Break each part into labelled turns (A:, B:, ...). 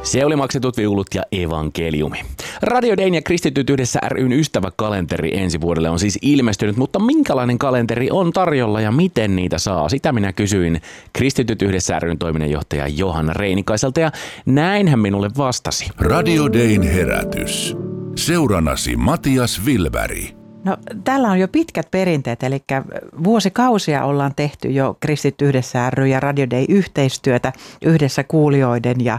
A: Se oli Maksetut viulut ja evankeliumi. Radio Dayn ja Kristityt yhdessä ry:n ystäväkalenteri ensi vuodelle on siis ilmestynyt, mutta minkälainen kalenteri on tarjolla ja miten niitä saa? Sitä minä kysyin Kristityt yhdessä ry:n toiminnanjohtaja Johanna Reinikaiselta ja näin hän minulle vastasi.
B: Radio Dayn herätys. Seurannasi Matias Wilberg.
C: No, tällä on jo pitkät perinteet, eli vuosikausia ollaan tehty jo Kristityt yhdessä ry ja Radio Day yhteistyötä yhdessä kuulijoiden ja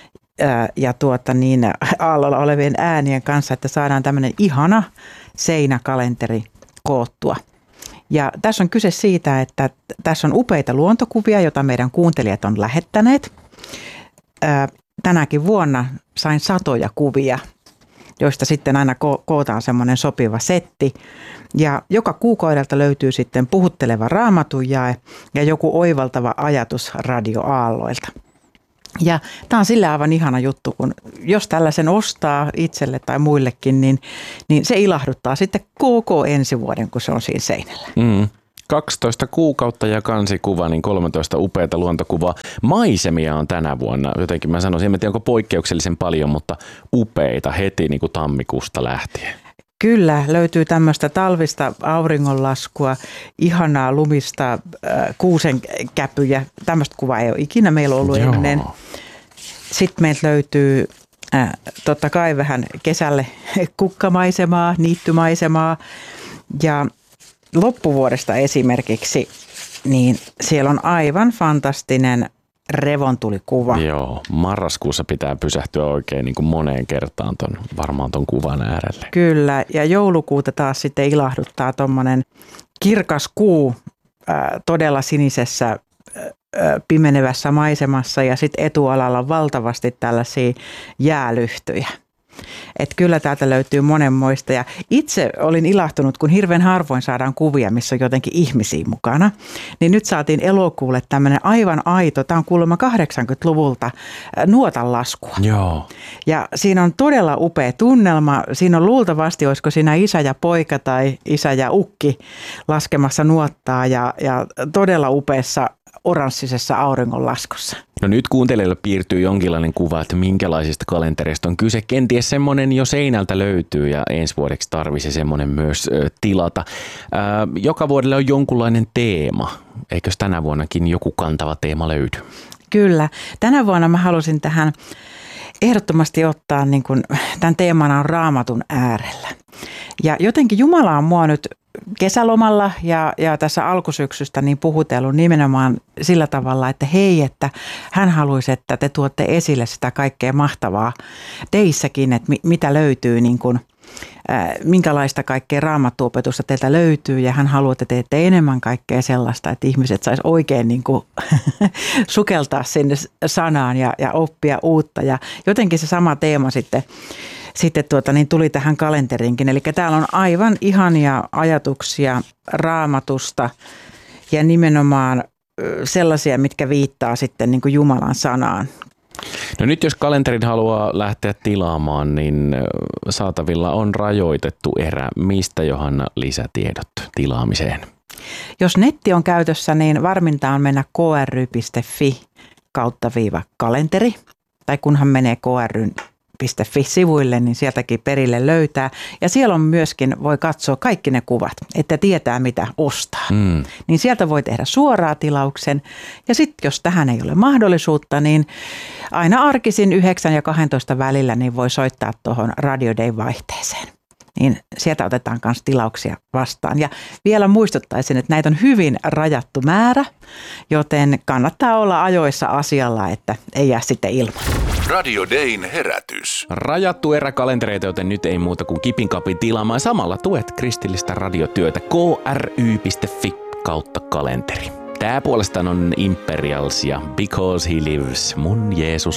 C: aallolla olevien äänien kanssa, että saadaan tämmöinen ihana seinäkalenteri koottua. Ja tässä on kyse siitä, että tässä on upeita luontokuvia, joita meidän kuuntelijat on lähettäneet. Tänäkin vuonna sain satoja kuvia, joista sitten aina kootaan semmoinen sopiva setti. Ja joka kuukaudelta löytyy sitten puhutteleva raamatun jae ja joku oivaltava ajatus radioaalloilta. Ja tämä on sillä aivan ihana juttu, kun jos tällaisen ostaa itselle tai muillekin, niin se ilahduttaa sitten koko ensi vuoden, kun se on siinä seinällä.
A: 12 kuukautta ja kansikuva, niin 13 upeata luontokuvaa. Maisemia on tänä vuonna, jotenkin mä sanoisin, en tiedä onko poikkeuksellisen paljon, mutta upeita heti niin kuin tammikuusta lähtien.
C: Kyllä, löytyy tämmöistä talvista auringonlaskua, ihanaa lumista kuusenkäpyjä. Tämmöistä kuvaa ei ole ikinä meillä ollut ennen. Sitten meiltä löytyy totta kai vähän kesälle kukkamaisemaa, niittymaisemaa ja loppuvuodesta esimerkiksi, niin siellä on aivan fantastinen revontulikuva.
A: Joo, marraskuussa pitää pysähtyä oikein niin kuin moneen kertaan varmaan ton kuvan äärelle.
C: Kyllä, ja joulukuuta taas sitten ilahduttaa tommonen kirkas kuu todella sinisessä pimenevässä maisemassa ja sitten etualalla on valtavasti tällaisia jäälyhtyjä. Että kyllä täältä löytyy monenmoista ja itse olin ilahtunut, kun hirveän harvoin saadaan kuvia, missä on jotenkin ihmisiä mukana. Niin nyt saatiin elokuulle tämmöinen aivan aito, tämä on kuulemma 80-luvulta, nuotanlaskua.
A: Joo.
C: Ja siinä on todella upea tunnelma. Siinä on luultavasti, olisiko siinä isä ja poika tai isä ja ukki laskemassa nuottaa ja todella upeassa oranssisessa auringonlaskussa.
A: No nyt kuuntelijoille piirtyy jonkinlainen kuva, että minkälaisista kalentereista on kyse. Kenties semmoinen jo seinältä löytyy ja ensi vuodeksi tarvitsisi semmoinen myös tilata. Joka vuodelle on jonkunlainen teema. Eikös tänä vuonnakin joku kantava teema löydy?
C: Kyllä. Tänä vuonna mä halusin tähän ehdottomasti ottaa, niin kun, tämän teemana on Raamatun äärellä. Ja jotenkin Jumala on mua nyt kesälomalla ja tässä alkusyksystä niin puhutellut nimenomaan sillä tavalla, että hei, että hän haluaisi, että te tuotte esille sitä kaikkea mahtavaa teissäkin, että mitä löytyy, niin kuin, minkälaista kaikkea raamattuopetusta teiltä löytyy ja hän haluaa, että teette enemmän kaikkea sellaista, että ihmiset sais oikein niin kuin sukeltaa sinne sanaan ja oppia uutta ja jotenkin se sama teema sitten tuli tähän kalenteriinkin. Eli täällä on aivan ihania ajatuksia raamatusta ja nimenomaan sellaisia, mitkä viittaa sitten niin kuin Jumalan sanaan.
A: No nyt jos kalenterin haluaa lähteä tilaamaan, niin saatavilla on rajoitettu erä. Mistä Johanna lisätiedot tilaamiseen?
C: Jos netti on käytössä, niin varminta on mennä kry.fi/kalenteri tai kunhan menee kry.fi-sivuille, niin sieltäkin perille löytää. Ja siellä on myöskin, voi katsoa kaikki ne kuvat, että tietää mitä ostaa. Niin sieltä voi tehdä suoraa tilauksen. Ja sitten jos tähän ei ole mahdollisuutta, niin aina arkisin 9 ja 12 välillä niin voi soittaa tuohon Radio Day vaihteeseen. Niin sieltä otetaan myös tilauksia vastaan. Ja vielä muistuttaisin, että näitä on hyvin rajattu määrä, joten kannattaa olla ajoissa asialla, että ei jää sitten ilman.
B: Radio Dayn herätys.
A: Rajattu erä kalentereita, joten nyt ei muuta kuin kipinkapin tilaamaan. Samalla tuet kristillistä radiotyötä kry.fi/kalenteri. Tää puolestaan on Imperials ja Because He Lives, mun Jeesus